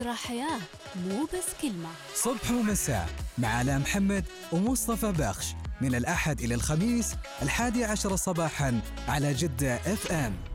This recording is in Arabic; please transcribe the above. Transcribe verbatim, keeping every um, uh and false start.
حياة مو بس كلمة. صبح ومساء مع علاء محمد ومصطفى بخش من الأحد إلى الخميس الحادي عشر صباحا على جدة اف ام.